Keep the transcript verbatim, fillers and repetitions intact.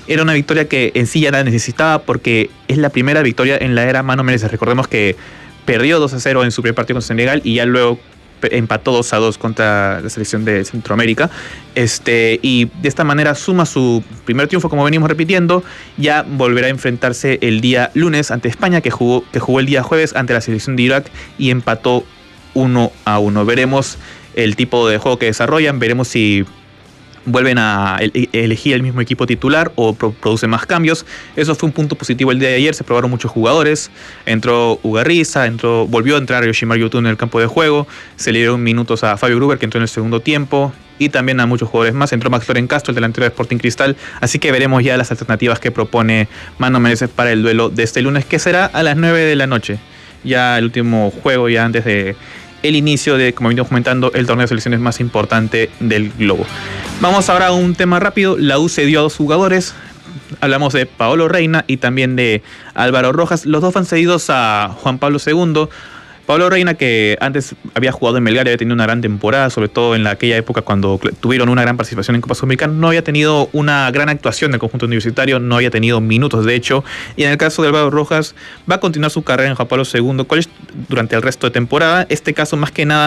era una victoria que en sí ya la necesitaba porque es la primera victoria en la era Mano Menezes. Recordemos que perdió dos a cero en su primer partido con Senegal y ya luego empató dos a dos contra la selección de Centroamérica, este, y de esta manera suma su primer triunfo, como venimos repitiendo. Ya volverá a enfrentarse el día lunes ante España, que jugó, que jugó el día jueves ante la selección de Irak y empató uno a uno. Veremos el tipo de juego que desarrollan, veremos si vuelven a elegir el mismo equipo titular o producen más cambios. Eso fue un punto positivo el día de ayer. Se probaron muchos jugadores. Entró Ugarriza, entró, volvió a entrar Yoshimar Yotun en el campo de juego. Se le dieron minutos a Fabio Gruber, que entró en el segundo tiempo. Y también a muchos jugadores más. Entró Max Loren Castro, el delantero de Sporting Cristal. Así que veremos ya las alternativas que propone Mano Menezes para el duelo de este lunes, que será a las nueve de la noche. Ya el último juego, ya antes de el inicio de, como venimos comentando, el torneo de selecciones más importante del globo. Vamos ahora a un tema rápido. La U cedió a dos jugadores. Hablamos de Paolo Reina y también de Álvaro Rojas. Los dos van cedidos a Juan Pablo segundo. Paolo Reina, que antes había jugado en Melgar y había tenido una gran temporada, sobre todo en la, aquella época cuando tuvieron una gran participación en Copa Sudamericana, no había tenido una gran actuación en el conjunto universitario, no había tenido minutos de hecho. Y en el caso de Álvaro Rojas, va a continuar su carrera en Juan Pablo segundo College durante el resto de temporada. Este caso más que nada